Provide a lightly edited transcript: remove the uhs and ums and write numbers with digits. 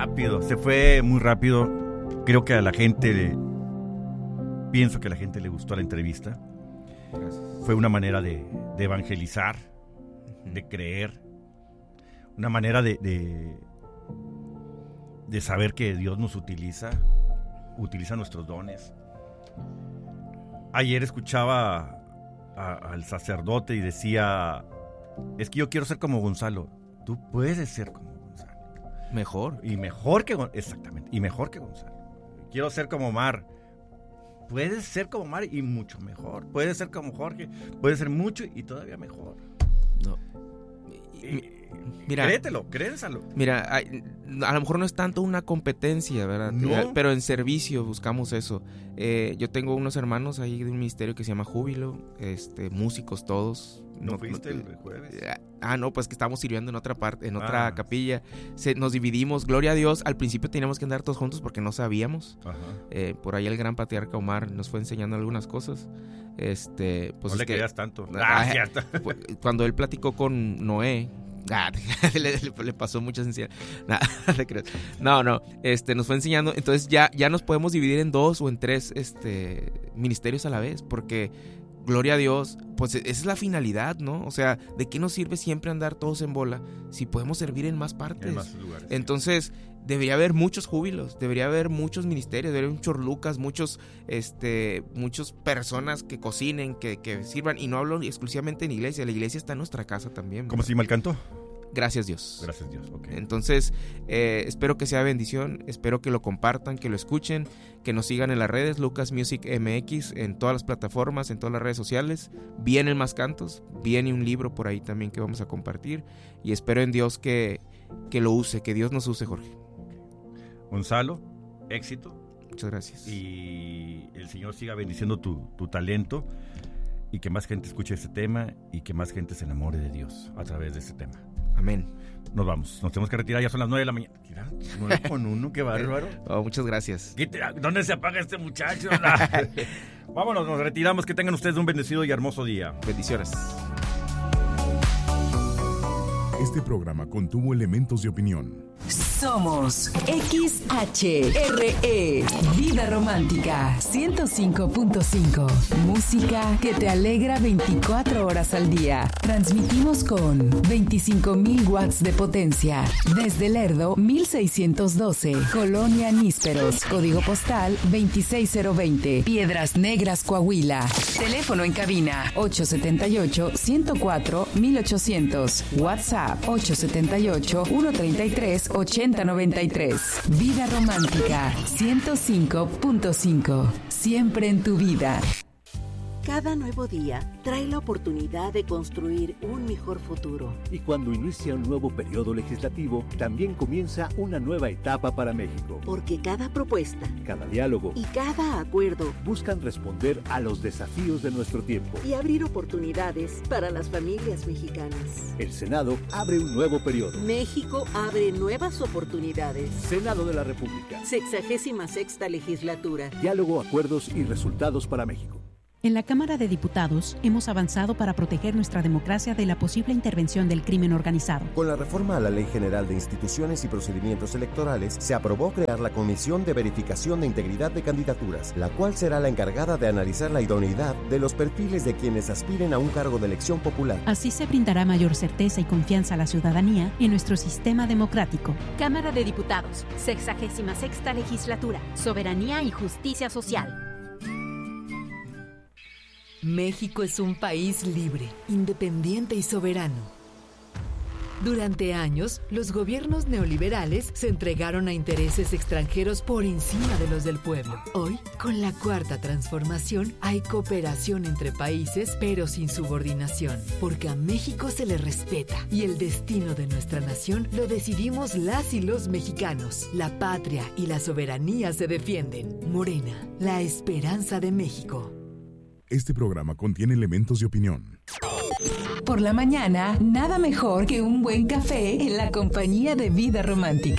rápido, se fue muy rápido. Creo que pienso que a la gente le gustó la entrevista. Gracias. Fue una manera de evangelizar, de creer, una manera de saber que Dios nos utiliza nuestros dones. Ayer escuchaba al sacerdote y decía, es que yo quiero ser como Gonzalo. Tú puedes ser como Gonzalo. Mejor. Exactamente, y mejor que Gonzalo. Quiero ser como Omar. Puedes ser como Omar y mucho mejor. Puedes ser como Jorge. Puedes ser mucho y todavía mejor. No. Mira, créenselo. Mira, a lo mejor no es tanto una competencia, ¿verdad? No. Pero en servicio buscamos eso. Yo tengo unos hermanos ahí de un ministerio que se llama Júbilo, músicos todos. ¿No fuiste el jueves? No, pues que estábamos sirviendo en otra parte, en otra capilla. Nos dividimos, gloria a Dios. Al principio teníamos que andar todos juntos porque no sabíamos. Ajá. Por ahí el gran patriarca Omar nos fue enseñando algunas cosas. Pues no le creas tanto. Cierto. Cuando él platicó con Noé, le pasó mucha sencilla. No, nos fue enseñando. Entonces ya nos podemos dividir en 2 o en 3 ministerios a la vez, porque gloria a Dios, pues esa es la finalidad, ¿no? O sea, ¿de qué nos sirve siempre andar todos en bola si podemos servir en más partes? En más lugares. Entonces, debería haber muchos júbilos, debería haber muchos ministerios, debería haber muchos Lucas, muchas personas que cocinen, que sirvan. Y no hablo exclusivamente en iglesia, la iglesia está en nuestra casa también. ¿Cómo se llama el canto? Gracias Dios. Gracias Dios, ok. Entonces, espero que sea bendición, espero que lo compartan, que lo escuchen, que nos sigan en las redes, Lucas Music MX, en todas las plataformas, en todas las redes sociales. Vienen más cantos, viene un libro por ahí también que vamos a compartir, y espero en Dios que lo use, que Dios nos use, Jorge. Gonzalo, éxito. Muchas gracias. Y el Señor siga bendiciendo tu talento, y que más gente escuche este tema y que más gente se enamore de Dios a través de este tema. Amén. Nos vamos, nos tenemos que retirar, ya son las 9 de la mañana. Mira, 9:01, qué bárbaro. Muchas gracias. ¿Dónde se apaga este muchacho? Vámonos, nos retiramos, que tengan ustedes un bendecido y hermoso día. Bendiciones. Este programa contuvo elementos de opinión. Somos XHRE, Vida Romántica 105.5. Música que te alegra 24 horas al día. Transmitimos con 25,000 watts de potencia. Desde Lerdo, 1612. Colonia Nísperos. Código postal 26020. Piedras Negras, Coahuila. Teléfono en cabina 878-104-1800. WhatsApp 878-133-8093. Vida Romántica 105.5. Siempre en tu vida. Cada nuevo día trae la oportunidad de construir un mejor futuro. Y cuando inicia un nuevo periodo legislativo, también comienza una nueva etapa para México. Porque cada propuesta, cada diálogo y cada acuerdo buscan responder a los desafíos de nuestro tiempo y abrir oportunidades para las familias mexicanas. El Senado abre un nuevo periodo. México abre nuevas oportunidades. Senado de la República. 66ª legislatura. Diálogo, acuerdos y resultados para México. En la Cámara de Diputados hemos avanzado para proteger nuestra democracia de la posible intervención del crimen organizado. Con la reforma a la Ley General de Instituciones y Procedimientos Electorales, se aprobó crear la Comisión de Verificación de Integridad de Candidaturas, la cual será la encargada de analizar la idoneidad de los perfiles de quienes aspiren a un cargo de elección popular. Así se brindará mayor certeza y confianza a la ciudadanía en nuestro sistema democrático. Cámara de Diputados, 66ª Legislatura, Soberanía y Justicia Social. México es un país libre, independiente y soberano. Durante años, los gobiernos neoliberales se entregaron a intereses extranjeros por encima de los del pueblo. Hoy, con la Cuarta Transformación, hay cooperación entre países, pero sin subordinación, porque a México se le respeta y el destino de nuestra nación lo decidimos las y los mexicanos. La patria y la soberanía se defienden. Morena, la esperanza de México. Este programa contiene elementos de opinión. Por la mañana, nada mejor que un buen café en la compañía de Vida Romántica.